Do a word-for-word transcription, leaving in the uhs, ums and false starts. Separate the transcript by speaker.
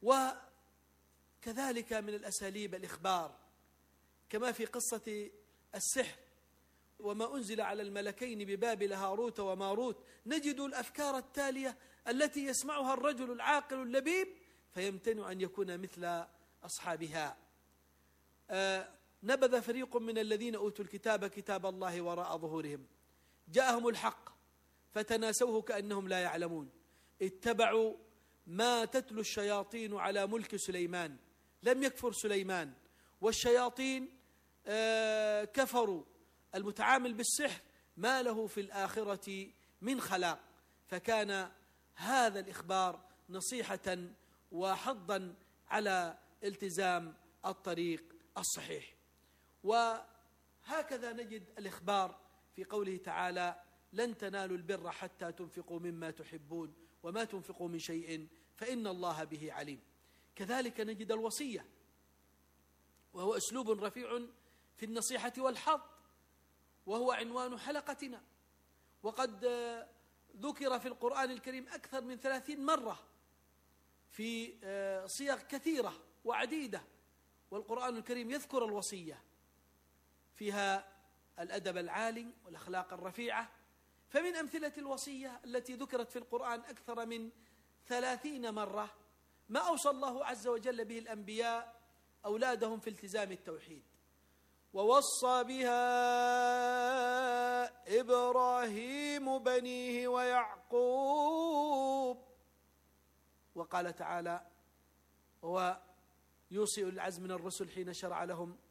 Speaker 1: وكذلك من الأساليب الإخبار، كما في قصة السحر وما أنزل على الملكين ببابل هاروت وماروت، نجد الأفكار التالية التي يسمعها الرجل العاقل اللبيب فيمتنع أن يكون مثل أصحابها. آه نبذ فريق من الذين أوتوا الكتاب كتاب الله وراء ظهورهم، جاءهم الحق فتناسوه كأنهم لا يعلمون، اتبعوا ما تتلو الشياطين على ملك سليمان، لم يكفر سليمان، والشياطين آه كفروا، المتعامل بالسحر ما له في الآخرة من خلاق. فكان هذا الإخبار نصيحة وحضا على التزام الطريق الصحيح. وهكذا نجد الإخبار في قوله تعالى: لن تنالوا البر حتى تنفقوا مما تحبون وما تنفقوا من شيء فإن الله به عليم. كذلك نجد الوصية، وهو أسلوب رفيع في النصيحة والحظ، وهو عنوان حلقتنا، وقد ذكر في القرآن الكريم أكثر من ثلاثين مرة في صيغ كثيرة وعديدة، والقرآن الكريم يذكر الوصية، فيها الأدب العالي والأخلاق الرفيعة. فمن أمثلة الوصية التي ذكرت في القرآن أكثر من ثلاثين مرة ما أوصى الله عز وجل به الأنبياء أولادهم في التزام التوحيد: ووصى بها إبراهيم بنيه ويعقوب. وقال تعالى: ويوصي أولي العزم من الرسل حين شرع لهم